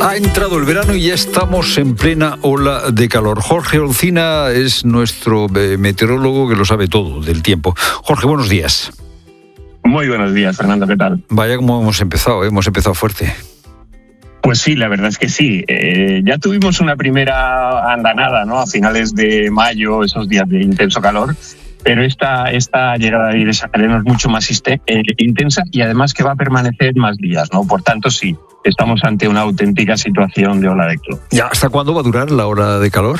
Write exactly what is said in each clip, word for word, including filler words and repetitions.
Ha entrado el verano y ya estamos en plena ola de calor. Jorge Olcina es nuestro eh, meteorólogo que lo sabe todo del tiempo. Jorge, buenos días. Muy buenos días, Fernando, ¿qué tal? Vaya como hemos empezado, ¿eh? hemos empezado fuerte. Pues sí, la verdad es que sí. Eh, ya tuvimos una primera andanada, ¿no? A finales de mayo, esos días de intenso calor. Pero esta, esta llegada de aire sahariano es mucho más iste- eh, intensa y además que va a permanecer más días, ¿no? Por tanto, sí, estamos ante una auténtica situación de ola de calor. ¿Y hasta cuándo va a durar la ola de calor?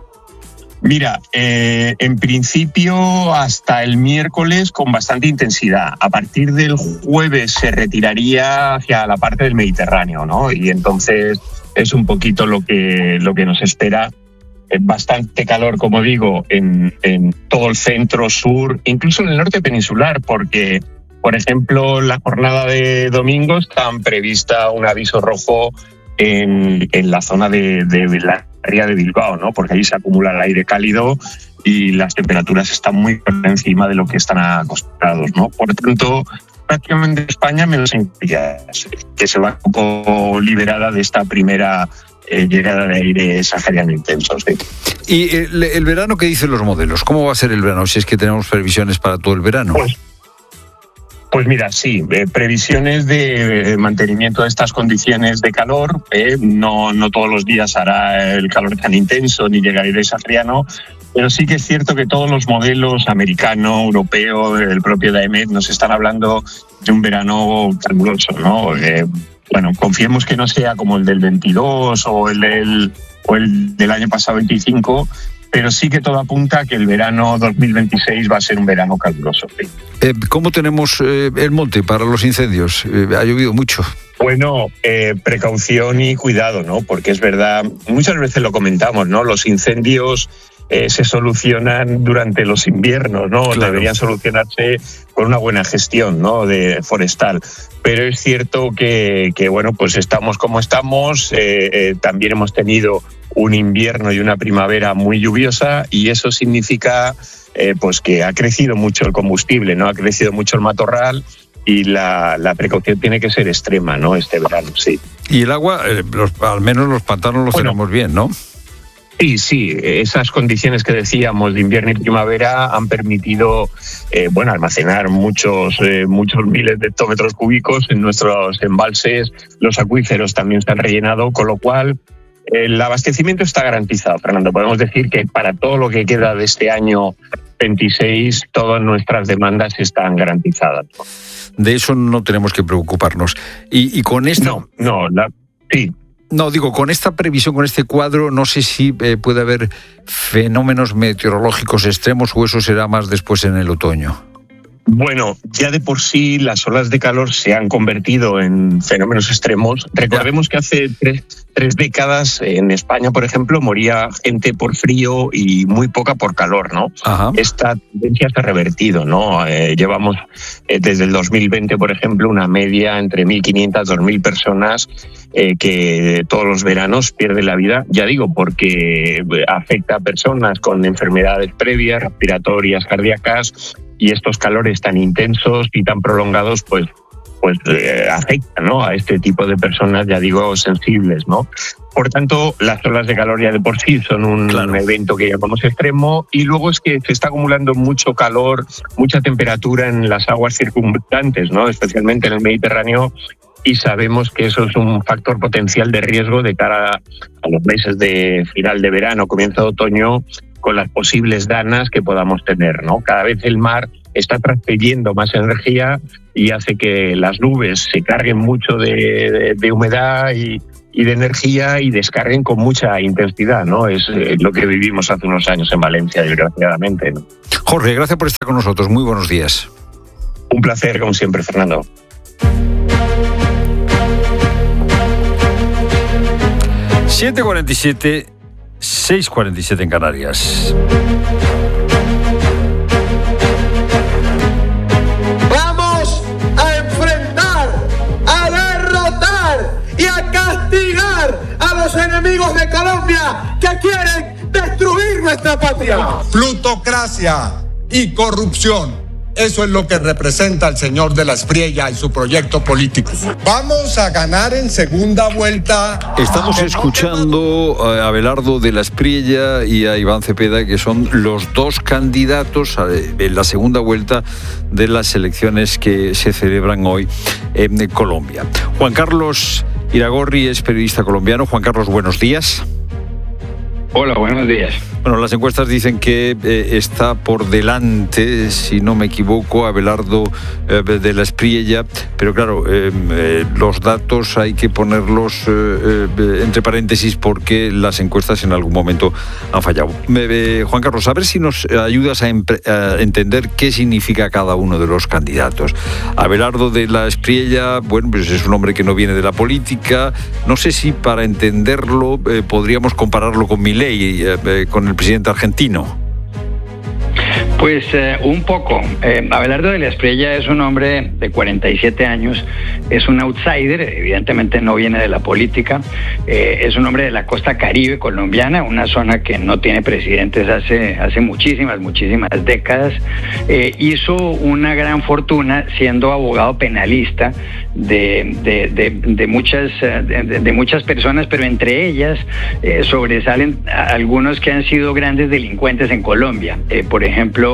Mira, eh, en principio hasta el miércoles con bastante intensidad. A partir del jueves se retiraría hacia la parte del Mediterráneo, ¿no? Y entonces es un poquito lo que, lo que nos espera. Bastante calor, como digo, en, en todo el centro, sur, incluso en el norte peninsular, porque, por ejemplo, la jornada de domingo está prevista un aviso rojo en, en la zona de, de la ría de Bilbao, ¿no? Porque allí se acumula el aire cálido y las temperaturas están muy por encima de lo que están acostumbrados, ¿no? Por tanto, prácticamente España, menos en Canarias, que se va un poco liberada de esta primera Eh, llegada de aire sahariano intenso. Sí. ¿Y el, el verano qué dicen los modelos? ¿Cómo va a ser el verano si es que tenemos previsiones para todo el verano? Pues, pues mira, sí, eh, previsiones de mantenimiento de estas condiciones de calor. Eh, no, no todos los días hará el calor tan intenso ni llegará aire sahariano, pero sí que es cierto que todos los modelos americano, europeo, el propio D A E M E T nos están hablando de un verano caluroso, ¿no? Eh, Bueno, confiemos que no sea como el del veintidós o el del, o el del año pasado veinticinco, pero sí que todo apunta a que el verano dos mil veintiséis va a ser un verano caluroso. ¿Sí? Eh, ¿Cómo tenemos eh, el monte para los incendios? Eh, ¿Ha llovido mucho? Bueno, eh, precaución y cuidado, ¿no? Porque es verdad, muchas veces lo comentamos, ¿no? Los incendios eh, se solucionan durante los inviernos, ¿no? Claro. Deberían solucionarse con una buena gestión, ¿no? De forestal. Pero es cierto que, que bueno, pues estamos como estamos. Eh, eh, también hemos tenido un invierno y una primavera muy lluviosa y eso significa eh, pues que ha crecido mucho el combustible, ¿no? Ha crecido mucho el matorral. Y la, la precaución tiene que ser extrema, ¿no? Este verano, sí. Y el agua, eh, los, al menos los pantanos los bueno, tenemos bien, ¿no? Sí, sí. Esas condiciones que decíamos de invierno y primavera han permitido, eh, bueno, almacenar muchos, eh, muchos miles de hectómetros cúbicos en nuestros embalses. Los acuíferos también se han rellenado, con lo cual el abastecimiento está garantizado, Fernando. Podemos decir que para todo lo que queda de este año veintiséis, todas nuestras demandas están garantizadas, ¿no? De eso no tenemos que preocuparnos. Y, y con esta... No, no, la... sí. No, digo, con esta previsión, con este cuadro, no sé si eh, puede haber fenómenos meteorológicos extremos o eso será más después en el otoño. Bueno, ya de por sí las olas de calor se han convertido en fenómenos extremos. Recordemos que hace tres, tres décadas en España, por ejemplo, moría gente por frío y muy poca por calor, ¿no? Ajá. Esta tendencia se ha revertido, ¿no? Eh, llevamos eh, desde el dos mil veinte, por ejemplo, una media entre mil quinientas y dos mil personas eh, que todos los veranos pierden la vida, ya digo, porque afecta a personas con enfermedades previas, respiratorias, cardíacas. Y estos calores tan intensos y tan prolongados, pues, pues eh, afectan, ¿no? A este tipo de personas, ya digo, sensibles, ¿no? Por tanto, las olas de calor ya de por sí son un claro. evento que llamamos extremo y luego es que se está acumulando mucho calor, mucha temperatura en las aguas circundantes, ¿no? Especialmente en el Mediterráneo, y sabemos que eso es un factor potencial de riesgo de cara a los meses de final de verano, comienzo de otoño, con las posibles danas que podamos tener, ¿no? Cada vez el mar está transfiriendo más energía y hace que las nubes se carguen mucho de, de, de humedad y, y de energía y descarguen con mucha intensidad, ¿no? Es eh, lo que vivimos hace unos años en Valencia, desgraciadamente, ¿no? Jorge, gracias por estar con nosotros. Muy buenos días. Un placer, como siempre, Fernando. siete cuarenta y siete, seis cuarenta y siete en Canarias. Vamos a enfrentar, a derrotar y a castigar a los enemigos de Colombia que quieren destruir nuestra patria. Plutocracia y corrupción Eso es lo que representa el señor de la Espriella y su proyecto político. Vamos a ganar en segunda vuelta. Estamos escuchando a Abelardo de la Espriella y a Iván Cepeda, que son los dos candidatos en la segunda vuelta de las elecciones que se celebran hoy en Colombia. Juan Carlos Iragorri es periodista colombiano. Juan Carlos, buenos días. Hola, buenos días. Bueno, las encuestas dicen que eh, está por delante, si no me equivoco, Abelardo eh, de la Espriella, pero claro, eh, eh, los datos hay que ponerlos eh, eh, entre paréntesis porque las encuestas en algún momento han fallado. Eh, Juan Carlos, a ver si nos ayudas a, a entender qué significa cada uno de los candidatos. Abelardo de la Espriella, bueno, pues es un hombre que no viene de la política. No sé si para entenderlo eh, podríamos compararlo con Milei, eh, eh, con el presidente argentino. Pues eh, un poco. Eh, Abelardo de la Espriella es un hombre de cuarenta y siete años, es un outsider, evidentemente no viene de la política, eh, es un hombre de la costa caribe colombiana, una zona que no tiene presidentes hace, hace muchísimas, muchísimas décadas. Eh, hizo una gran fortuna siendo abogado penalista de, de, de, de, muchas, de, de muchas personas, pero entre ellas eh, sobresalen algunos que han sido grandes delincuentes en Colombia. Eh, por ejemplo,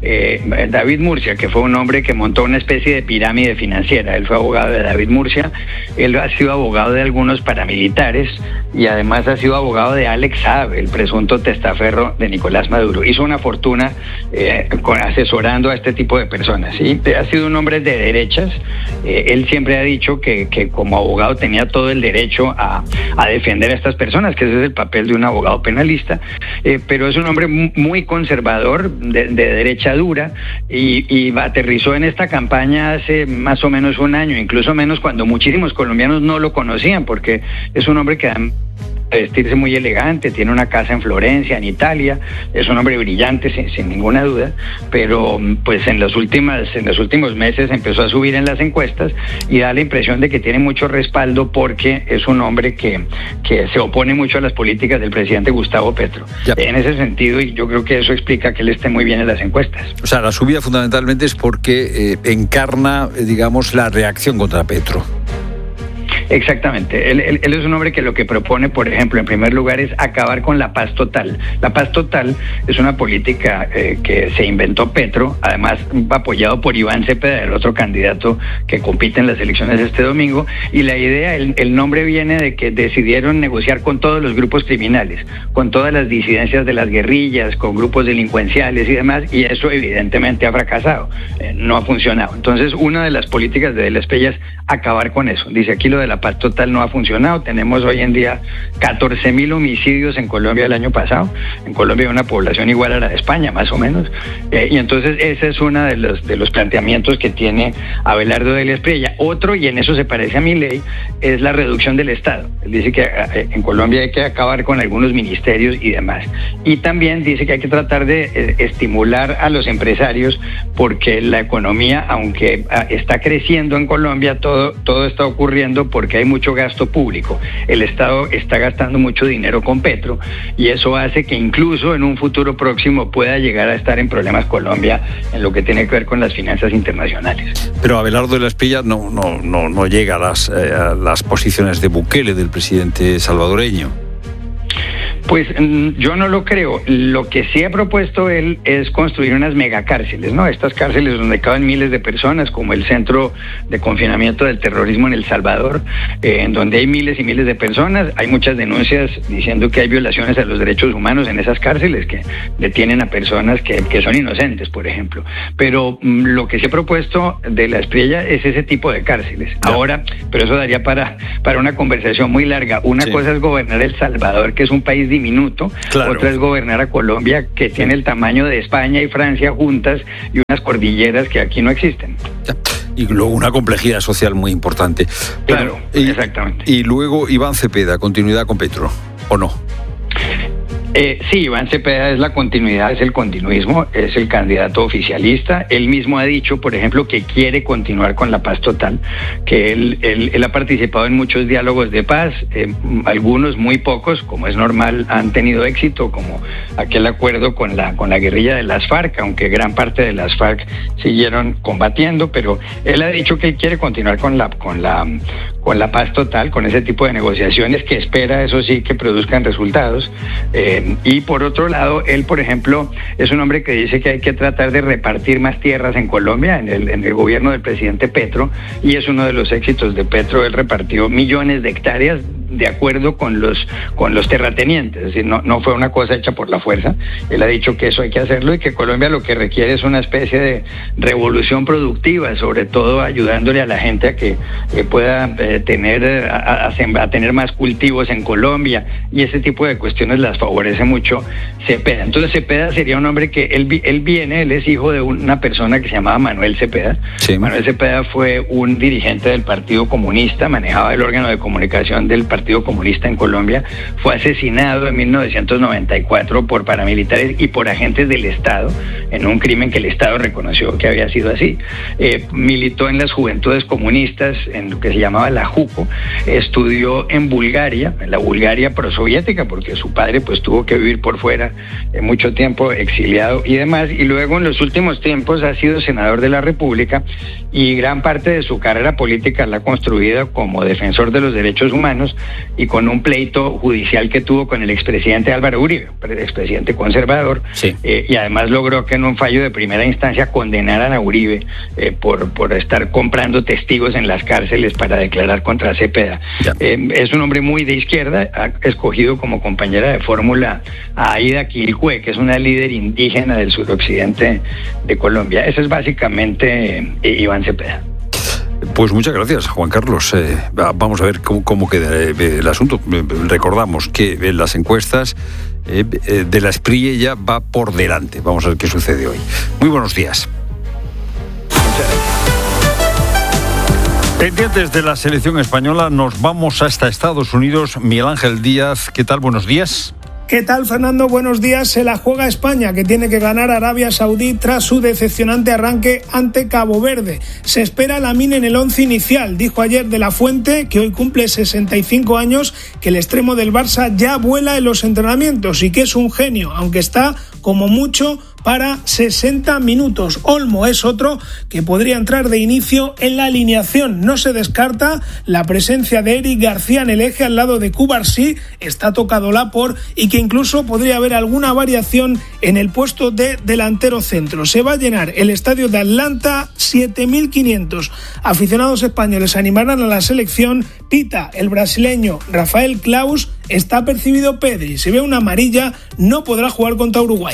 Eh, David Murcia, que fue un hombre que montó una especie de pirámide financiera. Él fue abogado de David Murcia, él ha sido abogado de algunos paramilitares y además ha sido abogado de Alex Saab, el presunto testaferro de Nicolás Maduro. Hizo una fortuna eh, con, asesorando a este tipo de personas, ¿sí? Ha sido un hombre de derechas. Eh, él siempre ha dicho que, que como abogado tenía todo el derecho a, a defender a estas personas, que ese es el papel de un abogado penalista, eh, pero es un hombre muy conservador, de, de derecha dura, y, y aterrizó en esta campaña hace más o menos un año, incluso menos, cuando muchísimos colombianos no lo conocían, porque es un hombre que vestirse muy elegante, tiene una casa en Florencia, en Italia, es un hombre brillante sin, sin ninguna duda, pero pues en las últimas, en los últimos meses empezó a subir en las encuestas y da la impresión de que tiene mucho respaldo porque es un hombre que, que se opone mucho a las políticas del presidente Gustavo Petro. Ya. En ese sentido, y yo creo que eso explica que él esté muy bien en las encuestas. O sea, la subida fundamentalmente es porque eh, encarna, digamos, la reacción contra Petro. Exactamente. Él, él, él es un hombre que lo que propone, por ejemplo, en primer lugar, es acabar con la paz total. La paz total es una política eh, que se inventó Petro, además apoyado por Iván Cepeda, el otro candidato que compite en las elecciones este domingo, y la idea, el, el nombre viene de que decidieron negociar con todos los grupos criminales, con todas las disidencias de las guerrillas, con grupos delincuenciales y demás, y eso evidentemente ha fracasado, eh, no ha funcionado. Entonces, una de las políticas de, de la Espriella es acabar con eso. Dice, aquí lo de la paz total no ha funcionado. Tenemos hoy en día catorce mil homicidios en Colombia el año pasado. En Colombia hay una población igual a la de España, más o menos. Eh, y entonces ese es uno de los, de los planteamientos que tiene Abelardo de la Espriella. Otro, y en eso se parece a Milei, es la reducción del Estado. Él dice que eh, en Colombia hay que acabar con algunos ministerios y demás. Y también dice que hay que tratar de eh, estimular a los empresarios porque la economía, aunque eh, está creciendo en Colombia, todo, todo está ocurriendo porque hay mucho gasto público. El Estado está gastando mucho dinero con Petro y eso hace que incluso en un futuro próximo pueda llegar a estar en problemas Colombia en lo que tiene que ver con las finanzas internacionales. Pero Abelardo de la Espriella no, no, no, no llega a las, eh, a las posiciones de Bukele, del presidente salvadoreño. Pues yo no lo creo. Lo que sí ha propuesto él es construir unas megacárceles, ¿no? Estas cárceles donde caben miles de personas, como el Centro de Confinamiento del Terrorismo en El Salvador, eh, en donde hay miles y miles de personas. Hay muchas denuncias diciendo que hay violaciones a los derechos humanos en esas cárceles, que detienen a personas que, que son inocentes, por ejemplo. Pero mm, lo que se ha propuesto de la Espriella es ese tipo de cárceles. Ya. Ahora, pero eso daría para, para una conversación muy larga. Una sí. cosa es gobernar El Salvador, que es un país diminuto, claro. Otra es gobernar a Colombia, que sí. tiene el tamaño de España y Francia juntas y unas cordilleras que aquí no existen. Y luego una complejidad social muy importante. Claro, bueno, y, exactamente. Y luego Iván Cepeda, continuidad con Petro, ¿o no? Eh, sí, Iván Cepeda es la continuidad, es el continuismo, es el candidato oficialista. Él mismo ha dicho, por ejemplo, que quiere continuar con la paz total, que él, él, él ha participado en muchos diálogos de paz, eh, algunos, muy pocos, como es normal, han tenido éxito, como aquel acuerdo con la, con la guerrilla de las FARC, aunque gran parte de las FARC siguieron combatiendo, pero él ha dicho que él quiere continuar con la, con la, con la paz total, con ese tipo de negociaciones que espera, eso sí, que produzcan resultados. Eh, Y por otro lado, él, por ejemplo, es un hombre que dice que hay que tratar de repartir más tierras en Colombia, en el, en el gobierno del presidente Petro, y es uno de los éxitos de Petro. Él repartió millones de hectáreas de acuerdo con los con los terratenientes, es decir, no, no fue una cosa hecha por la fuerza. Él ha dicho que eso hay que hacerlo y que Colombia lo que requiere es una especie de revolución productiva, sobre todo ayudándole a la gente a que, que pueda eh, tener a, a, a tener más cultivos en Colombia, y ese tipo de cuestiones las favorece mucho Cepeda. Entonces Cepeda sería un hombre que él, él viene, él es hijo de una persona que se llamaba Manuel Cepeda. Sí. Manuel Cepeda fue un dirigente del Partido Comunista, manejaba el órgano de comunicación del Partido Partido Comunista en Colombia, fue asesinado en mil novecientos noventa y cuatro por paramilitares y por agentes del Estado, en un crimen que el Estado reconoció que había sido así. Eh, militó en las Juventudes Comunistas, en lo que se llamaba la JUCO, estudió en Bulgaria, en la Bulgaria prosoviética, porque su padre pues tuvo que vivir por fuera eh, mucho tiempo exiliado y demás, y luego en los últimos tiempos ha sido senador de la República, y gran parte de su carrera política la ha construido como defensor de los derechos humanos y con un pleito judicial que tuvo con el expresidente Álvaro Uribe, el expresidente conservador, sí. eh, y además logró que en un fallo de primera instancia condenaran a Uribe eh, por, por estar comprando testigos en las cárceles para declarar contra Cepeda. Eh, es un hombre muy de izquierda, ha escogido como compañera de fórmula a Aida Quilcue, que es una líder indígena del suroccidente de Colombia. Eso es básicamente eh, Iván Cepeda. Pues muchas gracias, Juan Carlos. Eh, vamos a ver cómo, cómo queda el asunto. Recordamos que en las encuestas eh, de la Espriella va por delante. Vamos a ver qué sucede hoy. Muy buenos días. Pendientes de la selección española, nos vamos hasta Estados Unidos. Miguel Ángel Díaz, ¿qué tal? Buenos días. ¿Qué tal, Fernando? Buenos días. Se la juega España, que tiene que ganar a Arabia Saudí tras su decepcionante arranque ante Cabo Verde. Se espera Lamine en el once inicial. Dijo ayer De La Fuente, que hoy cumple sesenta y cinco años, que el extremo del Barça ya vuela en los entrenamientos y que es un genio, aunque está como mucho para sesenta minutos. Olmo es otro que podría entrar de inicio en la alineación. No se descarta la presencia de Eric García en el eje al lado de Cubarsí, está tocado la por, y que incluso podría haber alguna variación en el puesto de delantero centro. Se va a llenar el estadio de Atlanta, siete mil quinientos aficionados españoles animarán a la selección. Pita el brasileño Rafael Claus, está percibido Pedri. Si ve una amarilla, no podrá jugar contra Uruguay.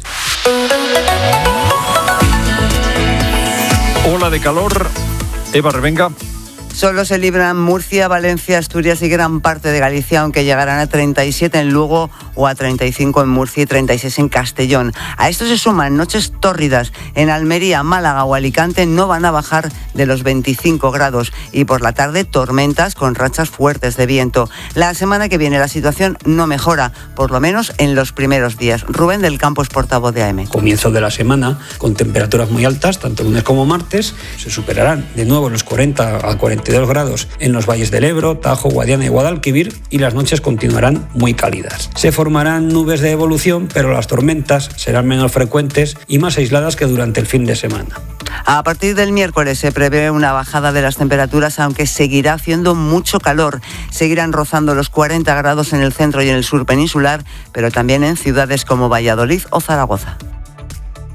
Ola de calor, Eva Revenga. Solo se libran Murcia, Valencia, Asturias y gran parte de Galicia, aunque llegarán a treinta y siete en Lugo o a treinta y cinco en Murcia y treinta y seis en Castellón. A esto se suman noches tórridas en Almería, Málaga o Alicante, no van a bajar de los veinticinco grados, y por la tarde tormentas con rachas fuertes de viento. La semana que viene la situación no mejora, por lo menos en los primeros días. Rubén del Campo es portavoz de A M. Comienzo de la semana con temperaturas muy altas, tanto lunes como martes. Se superarán de nuevo los cuarenta a cuarenta y dos grados en los valles del Ebro, Tajo, Guadiana y Guadalquivir, y las noches continuarán muy cálidas. Se formarán nubes de evolución, pero las tormentas serán menos frecuentes y más aisladas que durante el fin de semana. A partir del miércoles se prevé una bajada de las temperaturas, aunque seguirá haciendo mucho calor. Seguirán rozando los cuarenta grados en el centro y en el sur peninsular, pero también en ciudades como Valladolid o Zaragoza.